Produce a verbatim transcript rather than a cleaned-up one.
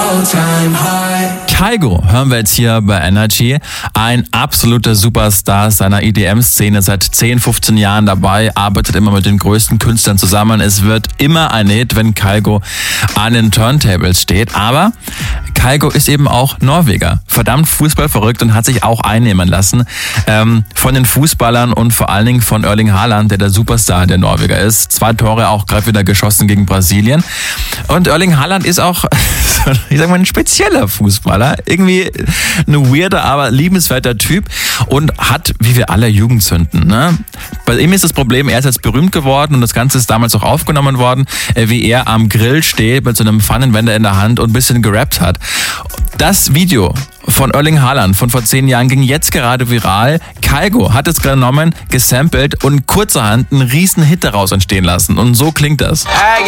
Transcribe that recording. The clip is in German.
all-time high. Kygo hören wir jetzt hier bei Energy. Ein absoluter Superstar seiner E D M-Szene, seit zehn, fünfzehn Jahren dabei, arbeitet immer mit den größten Künstlern zusammen. Es wird immer ein Hit, wenn Kygo an den Turntables steht. Aber Kygo ist eben auch Norweger. Verdammt fußballverrückt und hat sich auch einnehmen lassen ähm, von den Fußballern und vor allen Dingen von Erling Haaland, der der Superstar der Norweger ist. Zwei Tore auch gerade wieder geschossen gegen Brasilien. Und Erling Haaland ist auch, ich sag mal, ein spezieller Fußballer. Irgendwie ein weirder, aber liebenswerter Typ und hat, wie wir alle, Jugendsünden. Ne? Bei ihm ist das Problem, er ist jetzt berühmt geworden und das Ganze ist damals auch aufgenommen worden, wie er am Grill steht mit so einem Pfannenwender in der Hand und ein bisschen gerappt hat. Das Video von Erling Haaland von vor zehn Jahren ging jetzt gerade viral. Kygo hat es genommen, gesampelt und kurzerhand einen riesen Hit daraus entstehen lassen. Und so klingt das. I